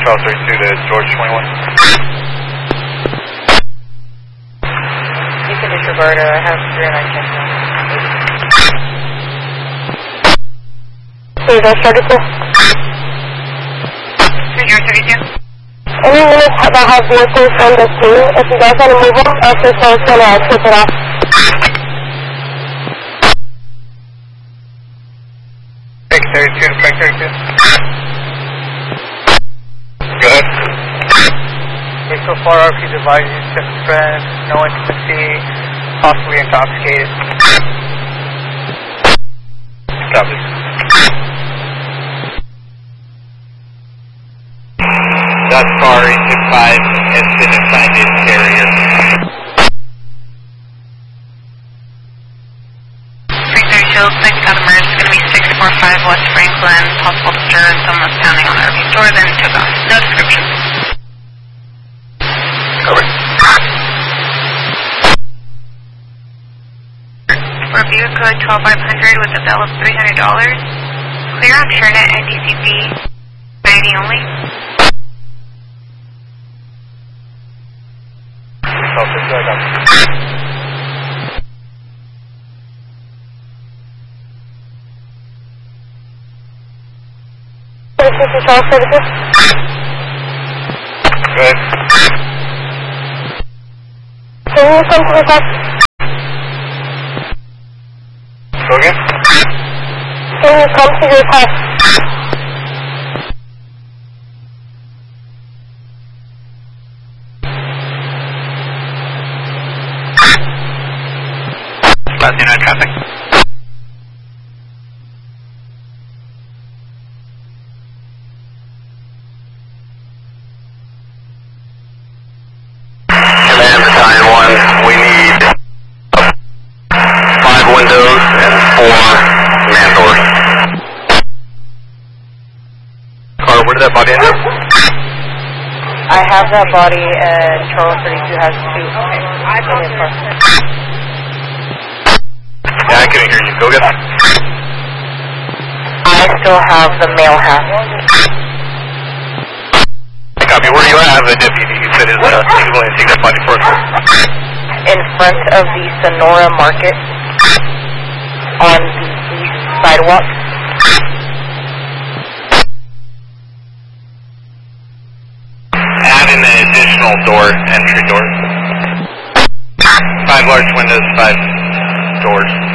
Charles 32 to George 21. You can disregard, I have 309 check now. Please, I'll start it there. 32. Any units that have vehicles on the scene, if you guys want to move them, after so it's going to tip it off. Take 32 to Frank 32. Go ahead. Okay, so far RP advised you to friends, no intimacy, possibly intoxicated. Copy. Thus far, engine 5 has been assigned its carrier. 332, looks like Customers is going to be 645 West Franklin, possible stir and someone's pounding on the RV door, then took off. No description. Over. Review code 12500 with a bill of $300. Clear on Internet and DCP. ID only. This is Charles 32. Go ahead. Can you come to the top? Go again? Can you come to your top? Last unit traffic. Command Battalion 1, we need 5 windows and 4 man doors. Carl, where did that body end up? I have that body and Charles 32 has 2. Yeah, I couldn't hear you. Go get it. I still have the male half. Copy. Where do you have the deputy? You said he's willing to take that body for us. In front of the Sonora Market on the east sidewalk. Add in an additional door, entry door. 5 large windows, 5 doors.